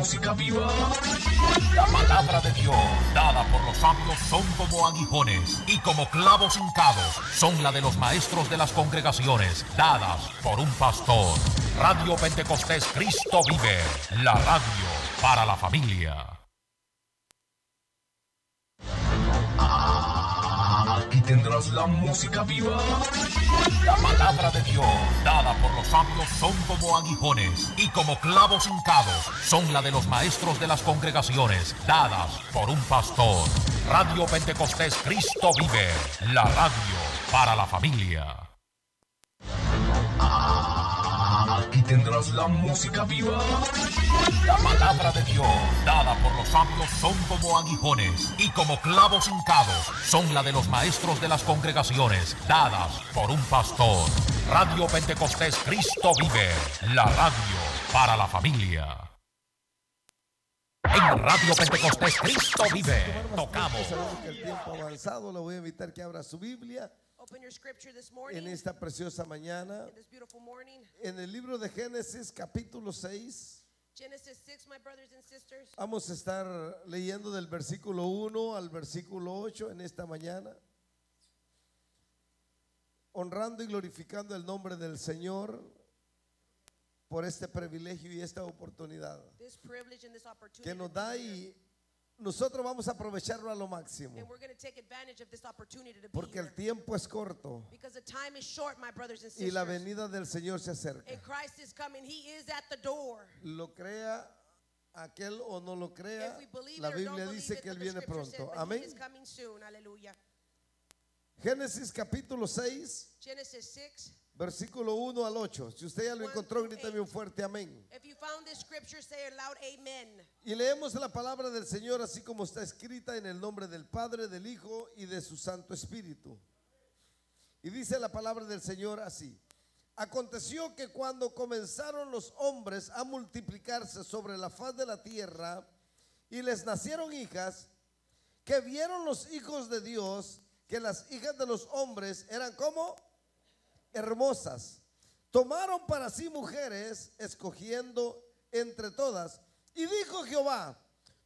música viva. La palabra de Dios, dada por los sabios, son como aguijones y como clavos hincados, son la de los maestros de las congregaciones, dadas por un pastor. Radio Pentecostés Cristo Vive, la radio para la familia. Aquí tendrás la música viva. La palabra de Dios, dada por los sabios, son como aguijones y como clavos hincados, son la de los maestros de las congregaciones, dadas por un pastor. Radio Pentecostés Cristo Vive, la radio para la familia. Aquí tendrás la música viva. La palabra de Dios, dada por los sabios, son como aguijones y como clavos hincados, son la de los maestros de las congregaciones, dadas por un pastor. Radio Pentecostés Cristo Vive, la radio para la familia. En Radio Pentecostés Cristo Vive, tocamos. Sabemos que el tiempo ha avanzado, le voy a invitar que abra su Biblia en esta preciosa mañana. En el libro de Génesis capítulo 6. Genesis 6, my brothers and sisters. Vamos a estar leyendo del versículo 1 al versículo 8 en esta mañana, honrando y glorificando el nombre del Señor por este privilegio y esta oportunidad This privilege and this opportunity que nos to da, be here. y nosotros vamos a aprovecharlo a lo máximo, And we're going to take advantage of this opportunity to be porque el here. tiempo es corto Because the time is short, my brothers and y sisters. la venida del Señor se acerca. And Christ is coming. He is at the door. Lo crea aquel o no lo crea, If we believe la it or don't Biblia believe dice it, que Él the viene scripture says, pronto. but Amén. He is coming soon. Hallelujah. Génesis capítulo 6, Genesis 6. versículo 1 al 8. Si usted ya lo 1 encontró, through grítame 8. un fuerte amén. If you found this scripture, say aloud, amen. Y leemos la palabra del Señor así como está escrita, en el nombre del Padre, del Hijo y de su Santo Espíritu. Y dice la palabra del Señor así: aconteció que cuando comenzaron los hombres a multiplicarse sobre la faz de la tierra y les nacieron hijas, que vieron los hijos de Dios que las hijas de los hombres eran como hermosas, tomaron para sí mujeres, escogiendo entre todas. Y dijo Jehová: